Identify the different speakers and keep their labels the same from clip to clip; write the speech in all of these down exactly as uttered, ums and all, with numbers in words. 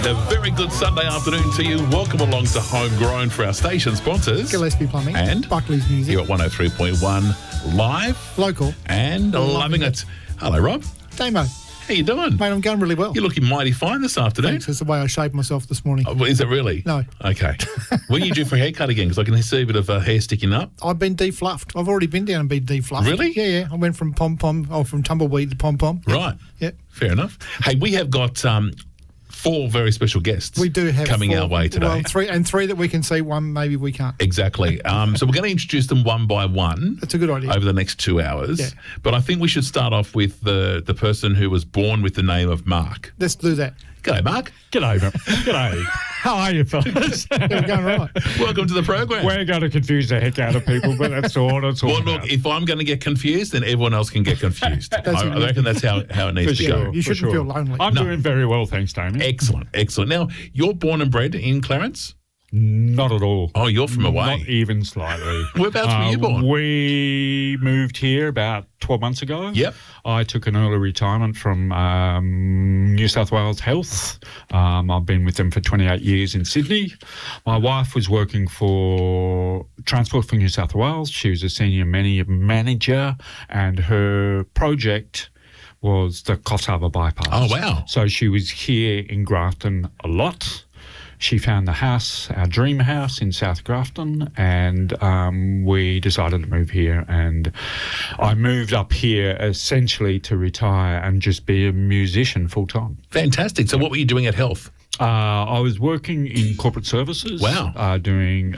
Speaker 1: A very good Sunday afternoon to you. Welcome along to Homegrown for our station sponsors.
Speaker 2: Gillespie Plumbing.
Speaker 1: And
Speaker 2: Buckley's Music.
Speaker 1: You're at one oh three point one live.
Speaker 2: Local.
Speaker 1: And loving, loving it. it. Hello, Rob.
Speaker 2: Damo.
Speaker 1: How you doing?
Speaker 2: Mate, I'm going really well.
Speaker 1: You're looking mighty fine this afternoon.
Speaker 2: Thanks. That's the way I shaved myself this morning.
Speaker 1: Oh, is it really?
Speaker 2: No.
Speaker 1: Okay. When are you due for a haircut again? Because I can see a bit of uh, hair sticking up.
Speaker 2: I've been defluffed. I've already been down and been defluffed.
Speaker 1: Really?
Speaker 2: Yeah, yeah. I went from pom-pom, or from tumbleweed to pom-pom.
Speaker 1: Right.
Speaker 2: Yeah.
Speaker 1: Fair enough. Hey, we have got um, four very special guests
Speaker 2: we do have
Speaker 1: coming
Speaker 2: four,
Speaker 1: our way today.
Speaker 2: Well, three, and three that we can see, one maybe we can't.
Speaker 1: Exactly. Um, so we're going to introduce them one by one.
Speaker 2: That's a good idea.
Speaker 1: Over the next two hours.
Speaker 2: Yeah.
Speaker 1: But I think we should start off with the, the person who was born with the name of Mark.
Speaker 2: Let's do that.
Speaker 1: G'day, Mark.
Speaker 3: G'day, mate. G'day. How are you, fellas?
Speaker 2: Yeah, we're going right.
Speaker 1: Welcome to the program.
Speaker 3: We're going to confuse the heck out of people, but that's all it's all
Speaker 1: Well,
Speaker 3: about.
Speaker 1: look, if I'm going to get confused, then everyone else can get confused. I, I reckon that's how, how it needs
Speaker 3: For
Speaker 1: to
Speaker 3: sure,
Speaker 1: go.
Speaker 2: You
Speaker 3: for
Speaker 2: shouldn't
Speaker 3: sure.
Speaker 2: feel lonely.
Speaker 3: I'm
Speaker 1: No.
Speaker 3: doing very well, thanks, Damien.
Speaker 1: Excellent, excellent. Now, you're born and bred in Clarence?
Speaker 3: Not at all.
Speaker 1: Oh, you're from away.
Speaker 3: Not even slightly.
Speaker 1: Whereabouts were you born?
Speaker 3: We moved here about twelve months ago.
Speaker 1: Yep.
Speaker 3: I took an early retirement from um, New South Wales Health. Um, I've been with them for twenty-eight years in Sydney. My wife was working for Transport for New South Wales. She was a senior mani- manager, and her project was the Coffs Harbour Bypass.
Speaker 1: Oh, wow.
Speaker 3: So she was here in Grafton a lot. She found the house, our dream house in South Grafton, and um, we decided to move here. And I moved up here essentially to retire and just be a musician full time.
Speaker 1: Fantastic. So what were you doing at Health?
Speaker 3: Uh, I was working in corporate services.
Speaker 1: Wow.
Speaker 3: Uh, doing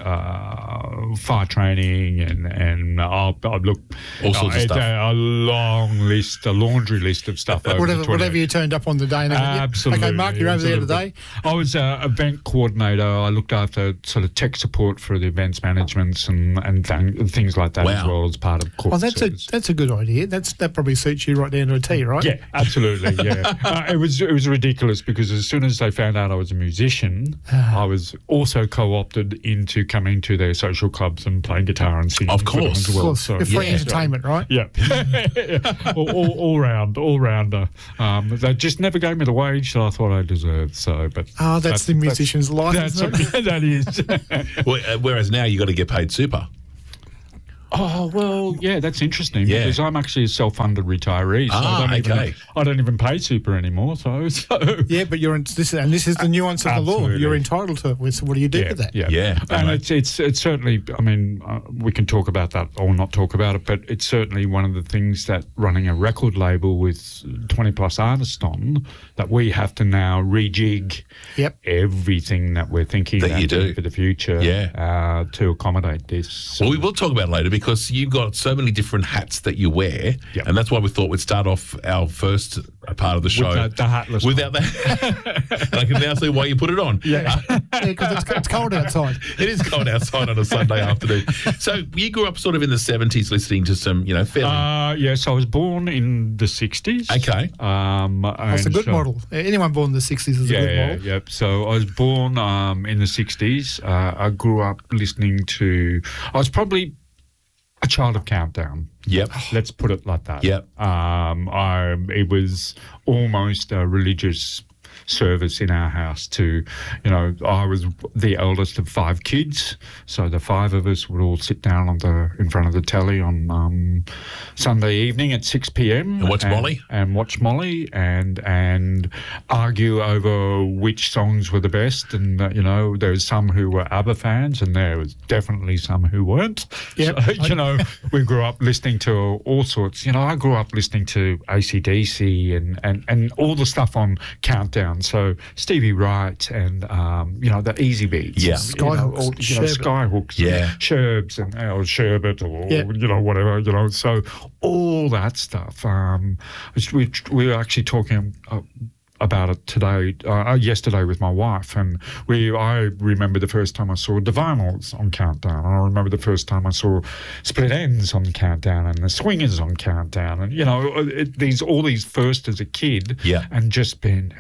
Speaker 3: uh, fire training and, and I'll, I'll look...
Speaker 1: All sorts of
Speaker 3: uh,
Speaker 1: stuff.
Speaker 3: A, a long list, a laundry list of stuff. Over
Speaker 2: Whatever,
Speaker 3: the twenty
Speaker 2: whatever you turned up on the day. And everything.
Speaker 3: Absolutely.
Speaker 2: Okay, Mark, you're over there
Speaker 3: absolutely.
Speaker 2: today.
Speaker 3: I was an event coordinator. I looked after sort of tech support for the events managements and, and th- things like that
Speaker 1: Wow.
Speaker 3: as well as part of corporate
Speaker 2: Oh, that's a
Speaker 3: service.
Speaker 2: that's a good idea. That's That probably suits you right down to a T, right?
Speaker 3: Yeah, absolutely. Yeah, uh, it was it was ridiculous because as soon as they found out I was a musician, I was also co-opted into coming to their social clubs and playing guitar and singing.
Speaker 1: Of
Speaker 3: for them
Speaker 1: course.
Speaker 3: as
Speaker 2: Of
Speaker 3: well.
Speaker 2: course.
Speaker 3: So,
Speaker 2: You're free
Speaker 1: yeah.
Speaker 2: entertainment, right?
Speaker 3: Yeah, all, all, all round, all rounder. Um, they just never gave me the wage that I thought I deserved. So, but
Speaker 2: Oh, that's, the musician's life,
Speaker 3: That's
Speaker 2: isn't it?
Speaker 3: that is.
Speaker 1: Well, uh, whereas now you got to get paid super.
Speaker 3: Oh, well, yeah, that's interesting
Speaker 1: Yeah.
Speaker 3: because I'm actually a self-funded retiree. So
Speaker 1: Ah,
Speaker 3: I, don't even,
Speaker 1: okay.
Speaker 3: I don't even pay super anymore. So, so
Speaker 2: Yeah, but you're in, this, and this is the nuance of the law.
Speaker 3: Absolutely.
Speaker 2: You're entitled to it. So what do you do
Speaker 3: yeah,
Speaker 2: with that?
Speaker 3: yeah,
Speaker 1: Yeah,
Speaker 3: And
Speaker 1: right.
Speaker 3: it's it's it's certainly. I mean, uh, we can talk about that or not talk about it, but it's certainly one of the things that running a record label with twenty plus artists on that we have to now rejig.
Speaker 2: Yep.
Speaker 3: Everything that we're thinking
Speaker 1: That you
Speaker 3: and doing
Speaker 1: do.
Speaker 3: for the future,
Speaker 1: Yeah.
Speaker 3: uh, to accommodate this.
Speaker 1: Well, we will talk about it later because you've got so many different hats that you wear,
Speaker 3: Yep.
Speaker 1: and that's why we thought we'd start off our first part of the show
Speaker 3: the- the hatless
Speaker 1: without that. And I can now see why you put it on.
Speaker 3: Yeah.
Speaker 2: Yeah, because it's, it's cold outside.
Speaker 1: It is cold outside on a Sunday afternoon. So you grew up sort of in the seventies, listening to some, you know, fairly.
Speaker 3: Uh, yes, I was born in the sixties.
Speaker 1: Okay.
Speaker 3: Um,
Speaker 2: That's a
Speaker 3: and
Speaker 2: good
Speaker 3: so-
Speaker 2: model. Anyone born in the sixties is a
Speaker 3: Yeah,
Speaker 2: good
Speaker 3: yeah,
Speaker 2: model.
Speaker 3: yeah. So I was born um, in the sixties. Uh, I grew up listening to. I was probably a child of Countdown.
Speaker 1: Yep.
Speaker 3: Let's put it like that.
Speaker 1: Yep.
Speaker 3: Um, I, it was almost a religious service in our house to, you know, I was the eldest of five kids, so the five of us would all sit down on the in front of the telly on um, Sunday evening at six p.m.
Speaker 1: And watch Molly?
Speaker 3: and watch Molly and and argue over which songs were the best. And uh, you know, there was some who were ABBA fans, and there was definitely some who weren't.
Speaker 2: Yep.
Speaker 3: So, you know, we grew up listening to all sorts. You know, I grew up listening to A C D C and and and all the stuff on Countdown. So Stevie Wright and um, you know, the Easy Beats.
Speaker 1: Yeah.
Speaker 3: you know,
Speaker 2: Skyhooks,
Speaker 3: all- you know,
Speaker 2: Sherbet.
Speaker 3: Skyhooks,
Speaker 1: Yeah.
Speaker 3: and Sherbs and or Sherbet or
Speaker 2: Yeah.
Speaker 3: you know, whatever, you know. So all that stuff. Um, we we were actually talking uh, about it today, uh, yesterday with my wife, and we. I remember the first time I saw Divinals on Countdown, and I remember the first time I saw Split Ends on Countdown, and the Swingers on Countdown, and you know, it, these all these first as a kid,
Speaker 1: Yeah.
Speaker 3: and just been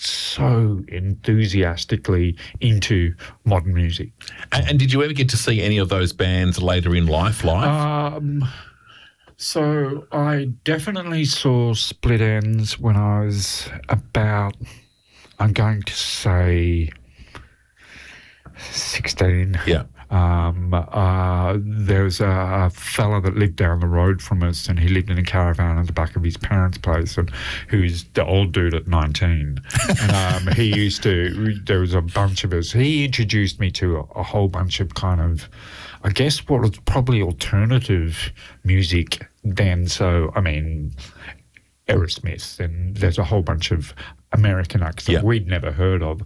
Speaker 3: so enthusiastically into modern music.
Speaker 1: And, and did you ever get to see any of those bands later in life live?
Speaker 3: Um, so I definitely saw Split Ends when I was about I'm going to say sixteen.
Speaker 1: Yeah.
Speaker 3: Um, uh, there was a, a fella that lived down the road from us, and he lived in a caravan at the back of his parents' place, and who's the old dude at nineteen. And um, he used to, there was a bunch of us. He introduced me to a, a whole bunch of kind of, I guess, what was probably alternative music then. So, I mean, Aerosmith, and there's a whole bunch of American acts that
Speaker 1: Yeah.
Speaker 3: we'd never heard of.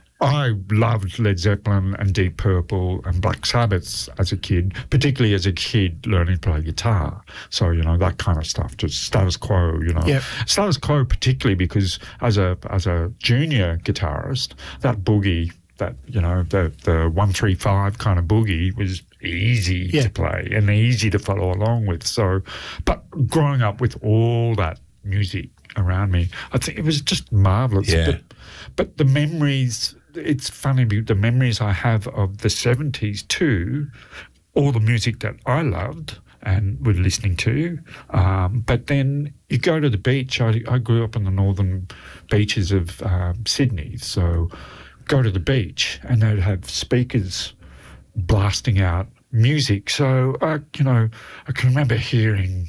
Speaker 3: I loved Led Zeppelin and Deep Purple and Black Sabbath as a kid, particularly as a kid learning to play guitar. So, you know, that kind of stuff, just status quo, you know.
Speaker 2: Yep.
Speaker 3: Status quo particularly because as a as a junior guitarist, that boogie, that, you know, the, the one three five kind of boogie was easy
Speaker 2: Yeah.
Speaker 3: to play and easy to follow along with. So, but growing up with all that music around me, I think it was just marvellous.
Speaker 1: Yeah.
Speaker 3: But, but the memories, it's funny, the memories I have of the seventies too, all the music that I loved and were listening to. Um, but then you go to the beach. I, I grew up on the northern beaches of um, Sydney, so go to the beach and they'd have speakers blasting out music. So, I, you know, I can remember hearing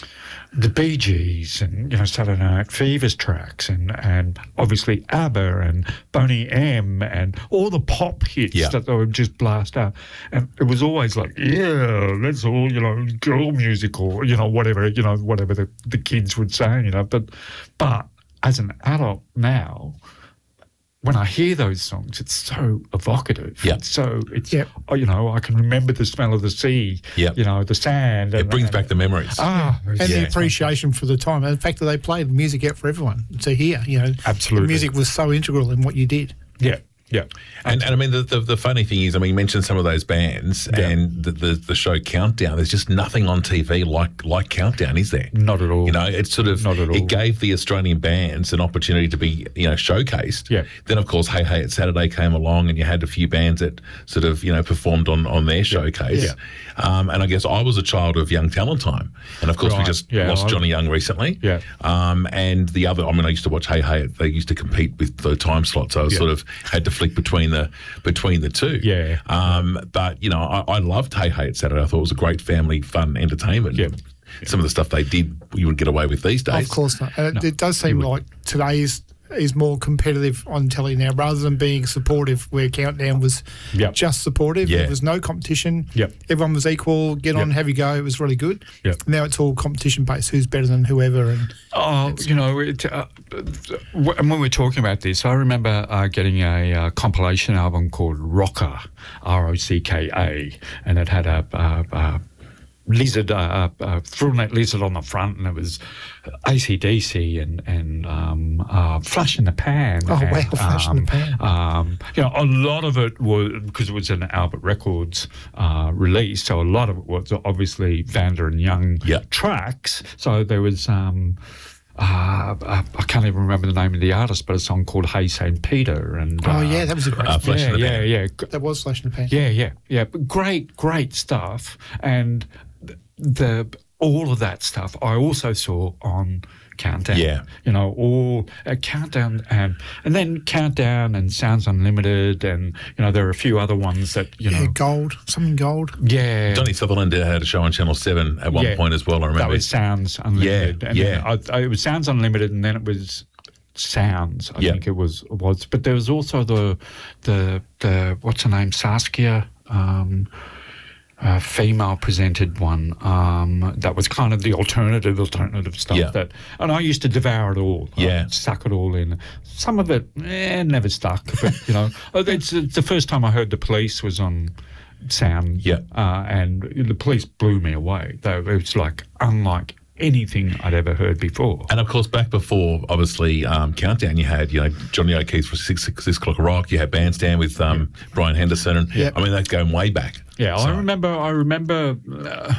Speaker 3: the Bee Gees and, you know, Saturday Night Fever's tracks and, and obviously ABBA and Boney M and all the pop hits
Speaker 1: Yeah.
Speaker 3: that they would just blast out. And it was always like, yeah, that's all, you know, girl music or, you know, whatever, you know, whatever the, the kids would say, you know. But, but as an adult now, when I hear those songs, it's so evocative.
Speaker 1: Yeah.
Speaker 3: It's so, it's,
Speaker 2: Yep.
Speaker 3: oh, you know, I can remember the smell of the sea,
Speaker 1: Yeah.
Speaker 3: you know, the sand.
Speaker 1: It
Speaker 3: and-
Speaker 1: brings
Speaker 3: and-
Speaker 1: back the memories.
Speaker 3: Ah,
Speaker 2: And
Speaker 3: yeah.
Speaker 2: the appreciation for the time. And the fact that they played music out for everyone to hear, you know.
Speaker 3: Absolutely.
Speaker 2: The music was so integral in what you did.
Speaker 3: Yeah, yeah.
Speaker 1: And, and I mean, the, the the funny thing is, I mean, you mentioned some of those bands
Speaker 3: Yeah.
Speaker 1: and the, the the show Countdown. There's just nothing on T V like like Countdown, is there?
Speaker 3: Not at all.
Speaker 1: You know, it's sort of
Speaker 3: Not at all.
Speaker 1: it gave the Australian bands an opportunity to be, you know, showcased.
Speaker 3: Yeah.
Speaker 1: Then of course, Hey Hey It's Saturday came along, and you had a few bands that sort of, you know, performed on on their showcase.
Speaker 3: Yeah.
Speaker 1: Um, and I guess I was a child of Young Talent Time, and of course we
Speaker 3: Right.
Speaker 1: just
Speaker 3: Yeah,
Speaker 1: lost
Speaker 3: I-
Speaker 1: Johnny Young recently.
Speaker 3: Yeah.
Speaker 1: Um, and the other, I mean, I used to watch Hey Hey. They used to compete with the time slots, so I was
Speaker 3: Yeah.
Speaker 1: sort of had to flick between the between the two.
Speaker 3: Yeah.
Speaker 1: Um, but you know, I, I loved Hey Hey It's Saturday. I thought it was a great family fun entertainment.
Speaker 3: Yeah.
Speaker 1: Some of the stuff they did, you would get away with these days.
Speaker 2: Of course not. And it, it does seem like today's is more competitive on telly now rather than being supportive, where Countdown was
Speaker 3: Yep.
Speaker 2: just supportive.
Speaker 1: Yeah.
Speaker 2: There was no competition.
Speaker 3: Yep.
Speaker 2: Everyone was equal. Get on,
Speaker 3: Yep.
Speaker 2: have you go. It was really good.
Speaker 3: Yep.
Speaker 2: Now it's all competition based. Who's better than whoever? And
Speaker 3: Oh, you know, it, uh, w- and when we're talking about this, I remember uh, getting a uh, compilation album called Rocker, R O C K A, and it had a, a, a lizard, a, a frill-neck lizard on the front, and it was A C D C and and um, uh, Flash in the Pan.
Speaker 2: Oh,
Speaker 3: and,
Speaker 2: wow, Flash in the
Speaker 3: um,
Speaker 2: Pan.
Speaker 3: Um, you know, a lot of it was because it was an Albert Records uh, release, so a lot of it was obviously Vander and Young
Speaker 1: Yeah.
Speaker 3: tracks. So there was. Um, uh, uh, I can't even remember the name of the artist, but a song called Hey Saint Peter. And
Speaker 2: oh
Speaker 3: uh,
Speaker 2: yeah, that was a great.
Speaker 1: uh, Flash
Speaker 3: yeah,
Speaker 1: in the
Speaker 3: yeah,
Speaker 1: Pan.
Speaker 3: yeah,
Speaker 2: that was Flash in the Pan.
Speaker 3: yeah, yeah, yeah. But great, great stuff. And th- the all of that stuff I also saw on Countdown.
Speaker 1: Yeah.
Speaker 3: You know, all uh, Countdown and and then Countdown and Sounds Unlimited, and you know there are a few other ones that you
Speaker 2: Yeah,
Speaker 3: know.
Speaker 2: gold, something gold.
Speaker 3: Yeah.
Speaker 1: Donny Sutherland did- had a show on Channel seven at one
Speaker 3: Yeah.
Speaker 1: point as well, I
Speaker 3: That
Speaker 1: remember.
Speaker 3: was Sounds Unlimited.
Speaker 1: Yeah,
Speaker 3: and then
Speaker 1: yeah.
Speaker 3: I, I, it was Sounds Unlimited, and then it was Sounds. I
Speaker 1: Yeah.
Speaker 3: think it was was. But there was also the the the what's her name, Saskia. Um, uh, female presented one um, that was kind of the alternative alternative stuff
Speaker 1: Yeah.
Speaker 3: that, and I used to devour it all.
Speaker 1: Yeah.
Speaker 3: I'd suck it all in. Some of it eh, never stuck, but you know, it's, it's the first time I heard The Police was on Sound.
Speaker 1: Yeah.
Speaker 3: uh, and The Police blew me away. Though it was like unlike anything I'd ever heard before.
Speaker 1: And of course, back before obviously um, Countdown, you had you know Johnny O'Keefe for six six, six o'clock rock. You had Bandstand with um, Brian Henderson, and
Speaker 2: Yeah.
Speaker 1: I mean that's going way back.
Speaker 3: Yeah,
Speaker 1: So-
Speaker 3: I remember. I remember uh,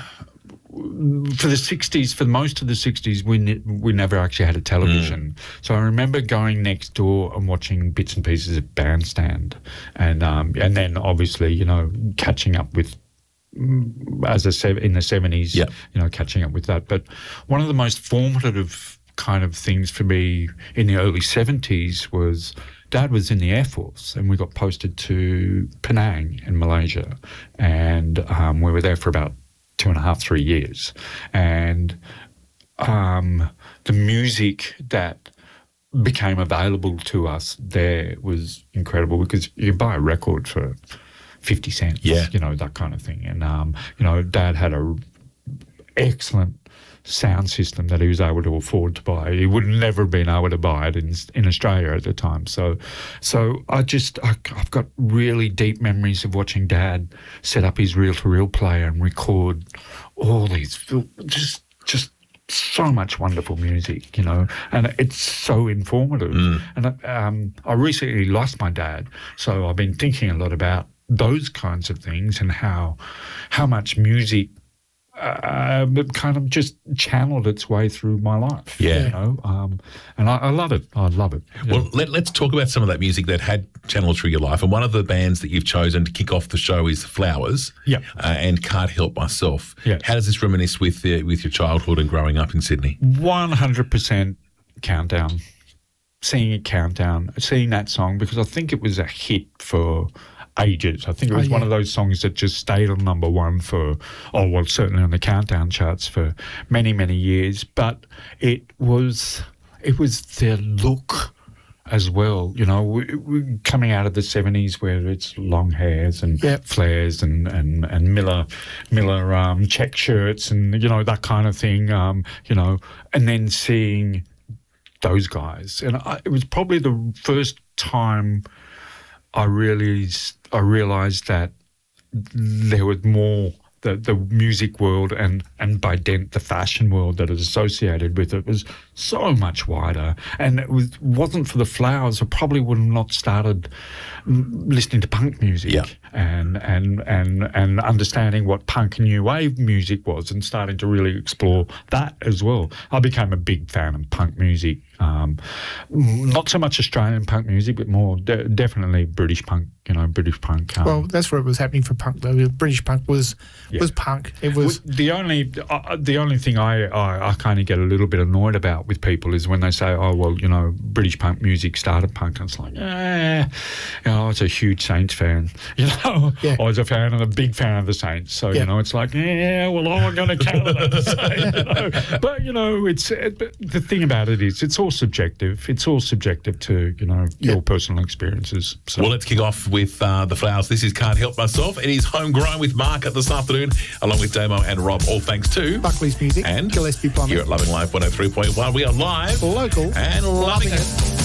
Speaker 3: for the sixties, for most of the sixties, we ne- we never actually had a television. So I remember going next door and watching bits and pieces of Bandstand, and um, and then obviously you know catching up with. As I said in the seventies,
Speaker 1: Yeah.
Speaker 3: you know, catching up with that. But one of the most formative kind of things for me in the early seventies was Dad was in the Air Force, and we got posted to Penang in Malaysia, and um, we were there for about two and a half, three years, and um, the music that became available to us there was incredible, because you buy a record for fifty cents,
Speaker 1: yeah.
Speaker 3: you know, that kind of thing. And, um, you know, Dad had a excellent sound system that he was able to afford to buy. He would never have been able to buy it in in Australia at the time. So so I just, I, I've got really deep memories of watching Dad set up his reel-to-reel player and record all these, just just so much wonderful music, you know, and it's so informative. Mm. And um, I recently lost my dad, so I've been thinking a lot about those kinds of things and how how much music uh, kind of just channeled its way through my life.
Speaker 1: Yeah.
Speaker 3: You know, um, and I, I love it. I love it. Yeah.
Speaker 1: Well, let, let's talk about some of that music that had channeled through your life. And one of the bands that you've chosen to kick off the show is Flowers.
Speaker 3: Yeah.
Speaker 1: Uh, and Can't Help Myself.
Speaker 3: Yeah.
Speaker 1: How does this reminisce with uh, with your childhood and growing up in Sydney?
Speaker 3: one hundred percent Countdown. Seeing it Countdown, seeing that song, because I think it was a hit for ages. I think it was oh, yeah. one of those songs that just stayed on number one for, oh, well, certainly on the Countdown charts for many, many years. But it was, it was their look as well. You know, we, we coming out of the seventies where it's long hairs and yep. flares and, and, and Miller, Miller um, check shirts and, you know, that kind of thing, um, you know, and then seeing those guys. And I, it was probably the first time I really I realised that there was more, the, the music world and, and by dent the fashion world that is associated with it was so much wider. And it was, wasn't for the Flowers, I probably would have not started listening to punk music
Speaker 1: yeah.
Speaker 3: and, and, and, and understanding what punk and new wave music was and starting to really explore that as well. I became a big fan of punk music. Um, not so much Australian punk music, but more de- definitely British punk, you know, British punk. Um,
Speaker 2: well, that's where it was happening for punk, though. British punk was
Speaker 3: yeah.
Speaker 2: was punk. It was
Speaker 3: well, the only uh, the only thing I, I, I kind of get a little bit annoyed about with people is when they say, oh, well, you know, British punk music started punk. And it's like, eh, you know, I was a huge Saints fan. You know,
Speaker 2: yeah.
Speaker 3: I was a fan and a big fan of the Saints. So, yeah. you know, it's like, yeah, well, I'm going to counter that to say, you know. But, you know, it's it, the thing about it is it's all subjective. It's all subjective to, you know, your yeah. personal experiences. So.
Speaker 1: Well, let's kick off with uh, the Flowers. This is Can't Help Myself. It is Homegrown with Mark this afternoon, along with Damo and Rob. All thanks to
Speaker 2: Buckley's Music
Speaker 1: and
Speaker 2: Gillespie Plumbing.
Speaker 1: Here at Loving Life one oh three point one. We are live,
Speaker 2: local,
Speaker 1: and loving, loving it. it.